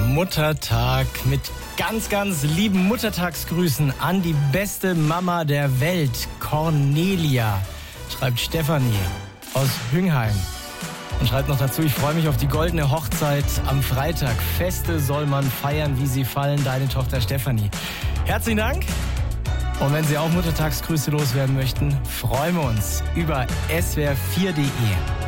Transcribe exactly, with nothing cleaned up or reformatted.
Muttertag mit ganz, ganz lieben Muttertagsgrüßen an die beste Mama der Welt, Cornelia, schreibt Stefanie aus Hüngheim. Und schreibt noch dazu, ich freue mich auf die goldene Hochzeit am Freitag. Feste soll man feiern, wie sie fallen, deine Tochter Stefanie. Herzlichen Dank. Und wenn Sie auch Muttertagsgrüße loswerden möchten, freuen wir uns über S W R vier punkt de.